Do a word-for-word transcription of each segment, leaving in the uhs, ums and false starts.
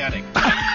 mechanic.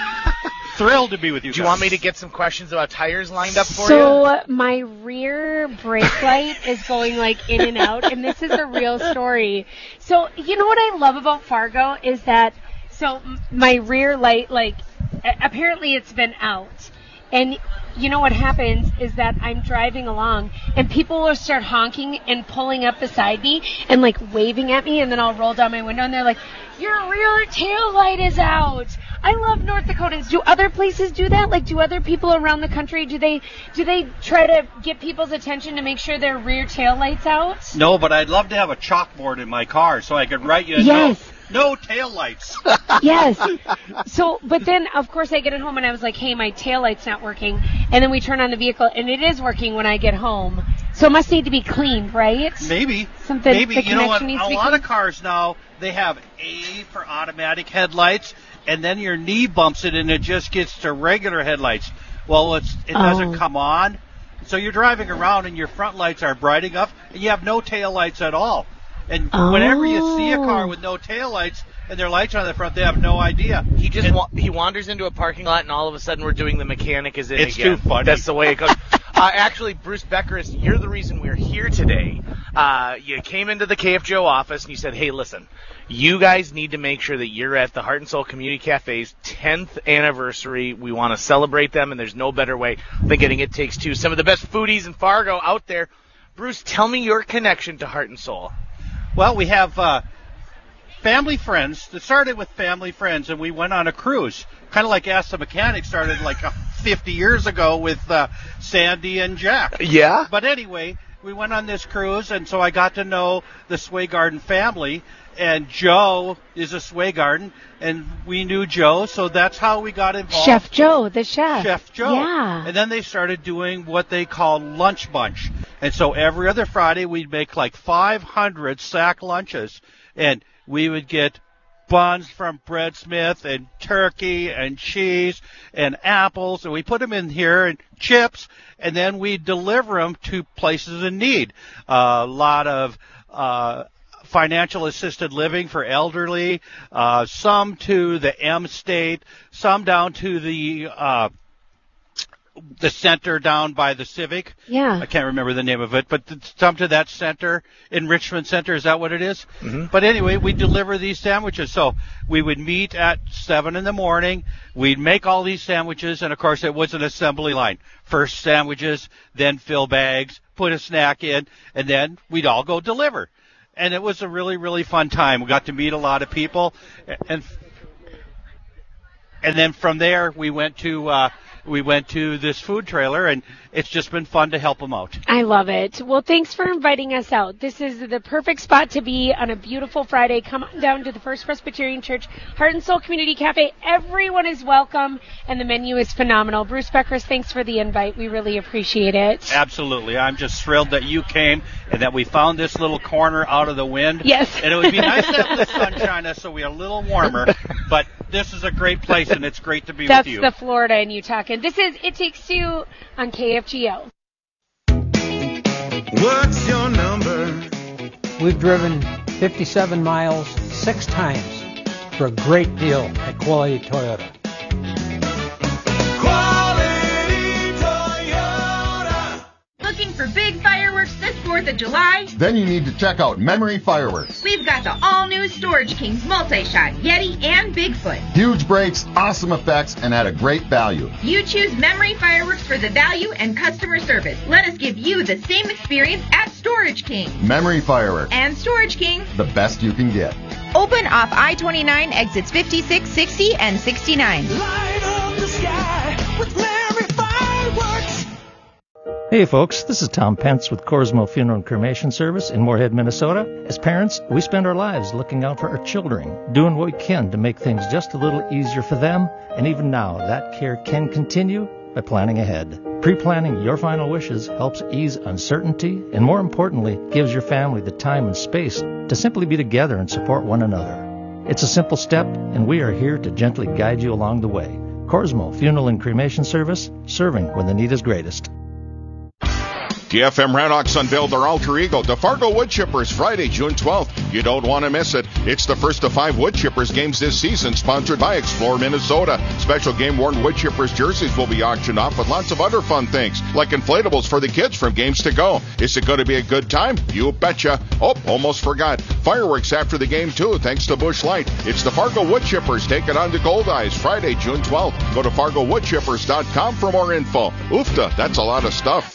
Thrilled to be with you. Do you guys. want me to get some questions about tires lined up for so, you? So my rear brake light is going like in and out, and this is a real story. So you know what I love about Fargo is that so my rear light, like apparently it's been out, and you know what happens is that I'm driving along and people will start honking and pulling up beside me and like waving at me, and then I'll roll down my window and they're like, your rear tail light is out. I love North Dakotans. Do other places do that? Like, do other people around the country, do they do they try to get people's attention to make sure their rear tail light's out? No, but I'd love to have a chalkboard in my car so I could write you a yes. note. No tail lights. Yes. So, but then, of course, I get it home and I was like, hey, my tail light's not working. And then we turn on the vehicle and it is working when I get home. So it must need to be cleaned, right? Maybe. Something. Maybe. The You know what? needs A to be lot cleaned. of cars now, they have A for automatic headlights, and then your knee bumps it and it just gets to regular headlights. Well, it's, it doesn't Oh. come on. So you're driving around and your front lights are bright enough and you have no tail lights at all. And Oh. whenever you see a car with no tail lights and their lights are on the front, they have no idea. He just And- wa- he wanders into a parking lot, and all of a sudden we're doing the mechanic is in It's again. too funny. That's the way it goes. uh, actually, Bruce Beckeris, you're the reason we're here today. Uh, you came into the K F G O office and you said, hey, listen, you guys need to make sure that you're at the Heart and Soul Community Cafe's tenth anniversary. We want to celebrate them, and there's no better way than getting It Takes Two. Some of the best foodies in Fargo out there. Bruce, tell me your connection to Heart and Soul. Well, we have uh, family friends. It started with family friends, and we went on a cruise. Kind of like Ask the Mechanic started like uh, fifty years ago with uh, Sandy and Jack. Yeah? But anyway, we went on this cruise, and so I got to know the Swaygarden family. And Joe is a Swaygarden, and we knew Joe, so that's how we got involved. Chef Joe, the chef. Chef Joe. Yeah. And then they started doing what they call lunch bunch. And so every other Friday we'd make like five hundred sack lunches, and we would get buns from Bread Smith and turkey and cheese and apples, and we put them in here and chips, and then we deliver them to places in need. Uh, a lot of uh, financial assisted living for elderly, uh, some to the M State, some down to the uh, the center down by the Civic. Yeah. I can't remember the name of it, but th- some to that center, Enrichment Center, is that what it is? Mm-hmm. But anyway, we deliver these sandwiches. So we would meet at seven in the morning. We'd make all these sandwiches, and of course it was an assembly line. First sandwiches, then fill bags, put a snack in, and then we'd all go deliver. And it was a really, really fun time. We got to meet a lot of people, and and then from there we went to uh, we went to this food trailer, and it's just been fun to help them out. I love it. Well, thanks for inviting us out. This is the perfect spot to be on a beautiful Friday. Come on down to the First Presbyterian Church Heart and Soul Community Cafe. Everyone is welcome, and the menu is phenomenal. Bruce Beckeris, thanks for the invite. We really appreciate it. Absolutely. I'm just thrilled that you came and that we found this little corner out of the wind. Yes. And it would be nice to have the sunshine us so we're a little warmer, but this is a great place, and it's great to be That's with you. the Florida and Utah. And this is It Takes Two on K F G O. What's your number? We've driven fifty-seven miles six times for a great deal at Quality Toyota. Quality Toyota. Looking for big fireworks this fourth of July? Then you need to check out Memory Fireworks. We've got the all-new Storage Kings multi-shot, Yeti, and Bigfoot. Huge breaks, awesome effects, and at a great value. You choose Memory Fireworks for the value and customer service. Let us give you the same experience at Storage King. Memory Fireworks, And Storage King, the best you can get. open off I twenty-nine, exits fifty-six, sixty, and sixty-nine. Light up the sky with Memory Fireworks. Hey folks, this is Tom Pence with Corsmo Funeral and Cremation Service in Moorhead, Minnesota. As parents, we spend our lives looking out for our children, doing what we can to make things just a little easier for them, and even now, that care can continue by planning ahead. Pre-planning your final wishes helps ease uncertainty, and more importantly, gives your family the time and space to simply be together and support one another. It's a simple step, and we are here to gently guide you along the way. Corsmo Funeral and Cremation Service, serving when the need is greatest. T F M Radox unveiled their alter ego, the Fargo Wood Chippers, Friday, June twelfth. You don't want to miss it. It's the first of five Wood Chippers games this season, sponsored by Explore Minnesota. Special game-worn Wood Chippers jerseys will be auctioned off with lots of other fun things, like inflatables for the kids from games to go. Is it going to be a good time? You betcha. Oh, almost forgot. Fireworks after the game, too, thanks to Busch Light. It's the Fargo Wood Chippers. Take it on to Gold Eyes, Friday, June twelfth. Go to fargo wood chippers dot com for more info. Oofta, that's a lot of stuff.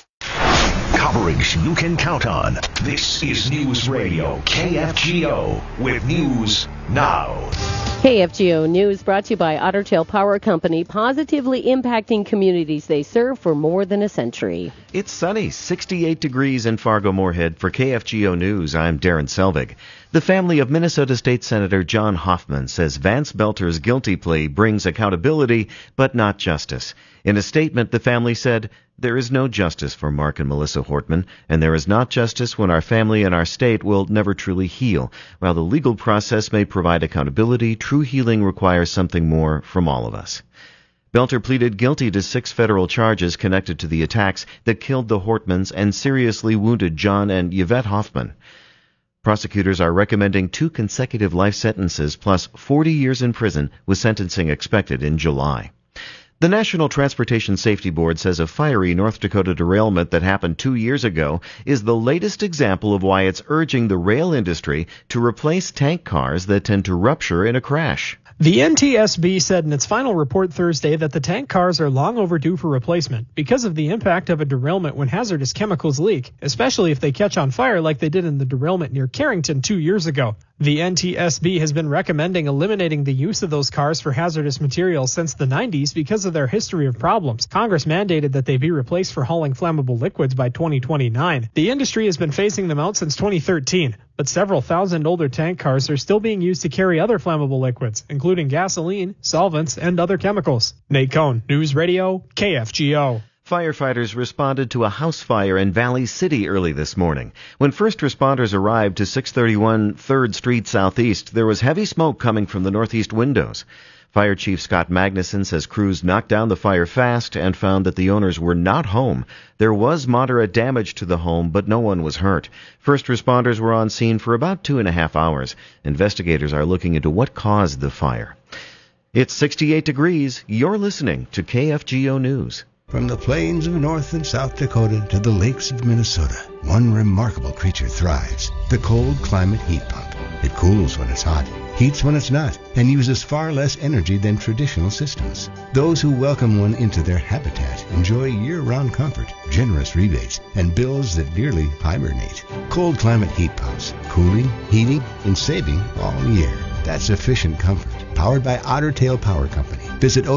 Coverage you can count on. This is News Radio K F G O with News Now. K F G O News brought to you by Otter Tail Power Company, positively impacting communities they serve for more than a century. It's sunny, sixty-eight degrees in Fargo-Moorhead. For K F G O News, I'm Darren Selvig. The family of Minnesota State Senator John Hoffman says Vance Belter's guilty plea brings accountability, but not justice. In a statement, the family said, "There is no justice for Mark and Melissa Hortman, and there is not justice when our family and our state will never truly heal. While the legal process may provide accountability, true healing requires something more from all of us." Belter pleaded guilty to six federal charges connected to the attacks that killed the Hortmans and seriously wounded John and Yvette Hoffman. Prosecutors are recommending two consecutive life sentences plus forty years in prison, with sentencing expected in July. The National Transportation Safety Board says a fiery North Dakota derailment that happened two years ago is the latest example of why it's urging the rail industry to replace tank cars that tend to rupture in a crash. The N T S B said in its final report Thursday that the tank cars are long overdue for replacement because of the impact of a derailment when hazardous chemicals leak, especially if they catch on fire like they did in the derailment near Carrington two years ago. The N T S B has been recommending eliminating the use of those cars for hazardous materials since the nineties because of their history of problems. Congress mandated that they be replaced for hauling flammable liquids by twenty twenty-nine. The industry has been phasing them out since twenty thirteen, but several thousand older tank cars are still being used to carry other flammable liquids, including gasoline, solvents, and other chemicals. Nate Cohn, News Radio, K F G O. Firefighters responded to a house fire in Valley City early this morning. When first responders arrived to six thirty-one third Street Southeast, there was heavy smoke coming from the northeast windows. Fire Chief Scott Magnuson says crews knocked down the fire fast and found that the owners were not home. There was moderate damage to the home, but no one was hurt. First responders were on scene for about two and a half hours. Investigators are looking into what caused the fire. It's sixty-eight degrees. You're listening to K F G O News. From the plains of North and South Dakota to the lakes of Minnesota, one remarkable creature thrives, the cold climate heat pump. It cools when it's hot, heats when it's not, and uses far less energy than traditional systems. Those who welcome one into their habitat enjoy year-round comfort, generous rebates, and bills that nearly hibernate. Cold climate heat pumps, cooling, heating, and saving all year. That's efficient comfort, powered by Otter Tail Power Company. Visit